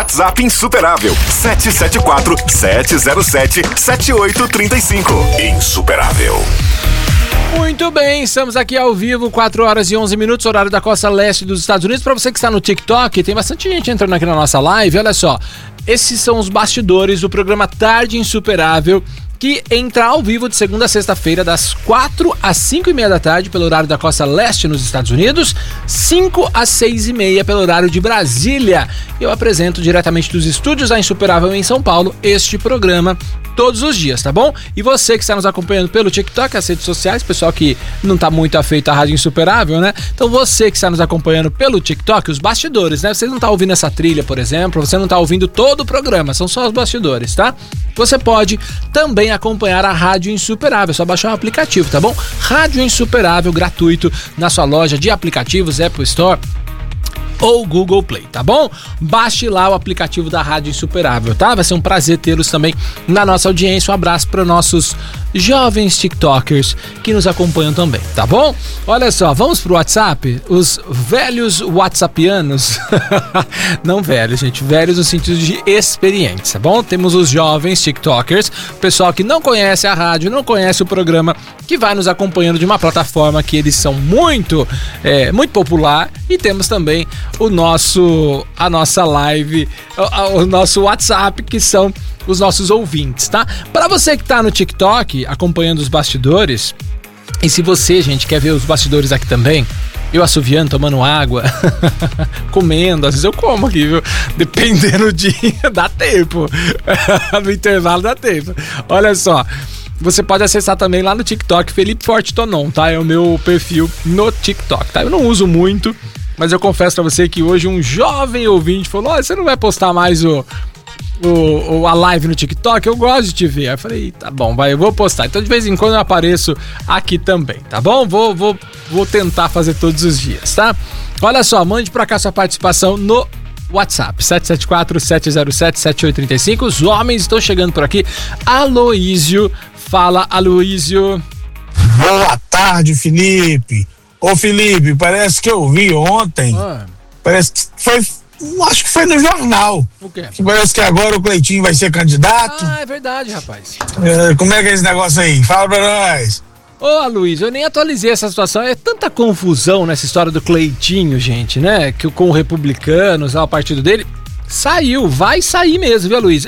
WhatsApp Insuperável 774-707-7835. Insuperável. Muito bem, estamos aqui ao vivo, 4 horas e 11 minutos, horário da costa leste dos Estados Unidos. Para você que está no TikTok, tem bastante gente entrando aqui na nossa live. Olha só, esses são os bastidores do programa Tarde Insuperável, que entra ao vivo de segunda a sexta-feira, das 4 às 5h30 da tarde, pelo horário da costa leste nos Estados Unidos, 5 às 6h30 pelo horário de Brasília. Eu apresento diretamente dos estúdios da Insuperável em São Paulo este programa todos os dias, tá bom? E você que está nos acompanhando pelo TikTok, as redes sociais, pessoal que não tá muito afeito à Rádio Insuperável, né? Então você que está nos acompanhando pelo TikTok, os bastidores, né? Você não tá ouvindo essa trilha, por exemplo, você não tá ouvindo todo o programa, são só os bastidores, tá? Você pode também acompanhar a Rádio Insuperável, é só baixar o aplicativo, tá bom? Rádio Insuperável gratuito na sua loja de aplicativos Apple Store ou Google Play, tá bom? Baixe lá o aplicativo da Rádio Insuperável, tá? Vai ser um prazer tê-los também na nossa audiência. Um abraço para nossos jovens TikTokers que nos acompanham também, tá bom? Olha só, vamos pro WhatsApp? Os velhos WhatsAppianos, não velhos, gente, velhos no sentido de experientes, tá bom? Temos os jovens TikTokers, pessoal que não conhece a rádio, não conhece o programa, que vai nos acompanhando de uma plataforma que eles são muito popular, e temos também a nossa live, o nosso WhatsApp, que são os nossos ouvintes, tá? Para você que tá no TikTok acompanhando os bastidores, e se você, gente, quer ver os bastidores aqui também, eu assoviando, tomando água, comendo, às vezes eu como aqui, viu? Dependendo do dia, dá tempo. No intervalo dá tempo. Olha só, você pode acessar também lá no TikTok, Felipe Forte Tonon, tá? É o meu perfil no TikTok, tá? Eu não uso muito, mas eu confesso pra você que hoje um jovem ouvinte falou: você não vai postar mais a live no TikTok? Eu gosto de te ver. Aí eu falei: tá bom, eu vou postar. Então de vez em quando eu apareço aqui também, tá bom? Vou tentar fazer todos os dias, tá? Olha só, mande pra cá sua participação no WhatsApp 774-707-7835. Os homens estão chegando por aqui. Aloísio, fala, Aloísio. Boa tarde, Felipe. Ô Felipe, parece que eu vi ontem, parece que acho que foi no jornal. O quê? Que parece que agora o Cleitinho vai ser candidato. Ah, é verdade, rapaz. Como é que é esse negócio aí? Fala pra nós. Ô, Aloysio, eu nem atualizei essa situação. É tanta confusão nessa história do Cleitinho, gente, né? Que com o Republicanos, lá, o partido dele, saiu, vai sair mesmo, viu, Aloysio?